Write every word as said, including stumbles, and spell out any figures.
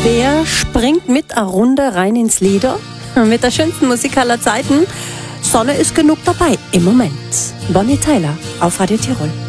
Der springt mit einer Runde rein ins Lieder. Mit der schönsten Musik aller Zeiten. Sonne ist genug dabei im Moment. Bonnie Tyler auf Radio Tirol.